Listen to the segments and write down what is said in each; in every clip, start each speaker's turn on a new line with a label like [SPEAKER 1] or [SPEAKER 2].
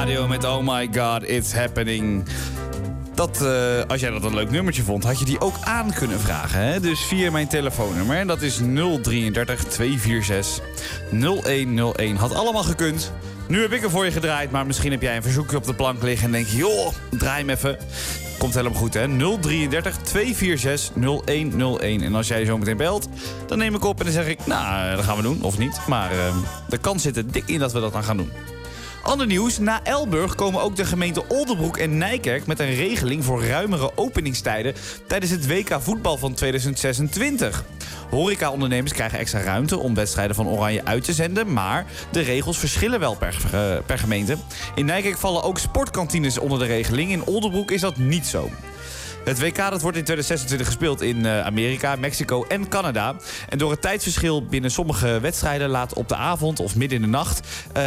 [SPEAKER 1] radio met Oh My God, It's Happening. Als jij dat een leuk nummertje vond, had je die ook aan kunnen vragen. Hè? Dus via mijn telefoonnummer. En dat is 033 246 0101. Had allemaal gekund. Nu heb ik er voor je gedraaid, maar misschien heb jij een verzoekje op de plank liggen en denk je, joh, draai hem even. Komt helemaal goed, hè? 033 246 0101. En als jij zo meteen belt, dan neem ik op en dan zeg ik, nou, dat gaan we doen, of niet. Maar de kans zit er dik in dat we dat dan gaan doen. Ander nieuws, na Elburg komen ook de gemeenten Oldenbroek en Nijkerk met een regeling voor ruimere openingstijden tijdens het WK voetbal van 2026. Horecaondernemers krijgen extra ruimte om wedstrijden van Oranje uit te zenden, maar de regels verschillen wel per gemeente. In Nijkerk vallen ook sportkantines onder de regeling, in Oldenbroek is dat niet zo. Het WK dat wordt in 2026 gespeeld in Amerika, Mexico en Canada. En door het tijdsverschil binnen sommige wedstrijden laat op de avond of midden in de nacht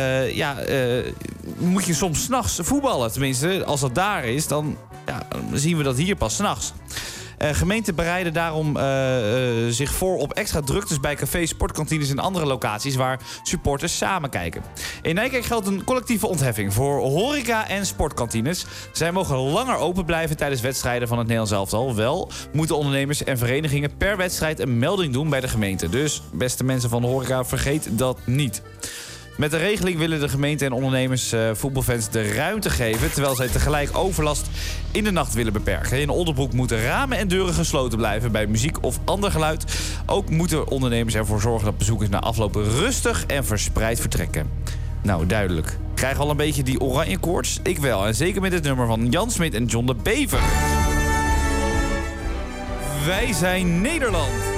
[SPEAKER 1] moet je soms 's nachts voetballen. Tenminste, als dat daar is, dan zien we dat hier pas 's nachts. Gemeenten bereiden daarom zich voor op extra druktes bij cafés, sportkantines en andere locaties waar supporters samen kijken. In Nijkerk geldt een collectieve ontheffing voor horeca en sportkantines. Zij mogen langer open blijven tijdens wedstrijden van het Nederlands elftal. Wel moeten ondernemers en verenigingen per wedstrijd een melding doen bij de gemeente. Dus, beste mensen van de horeca, vergeet dat niet. Met de regeling willen de gemeente en ondernemers voetbalfans de ruimte geven, terwijl zij tegelijk overlast in de nacht willen beperken. In Oldenbroek moeten ramen en deuren gesloten blijven bij muziek of ander geluid. Ook moeten ondernemers ervoor zorgen dat bezoekers na aflopen rustig en verspreid vertrekken. Nou, duidelijk. Krijg al een beetje die oranje koorts? Ik wel. En zeker met het nummer van Jan Smit en John de Bever. Wij zijn Nederland.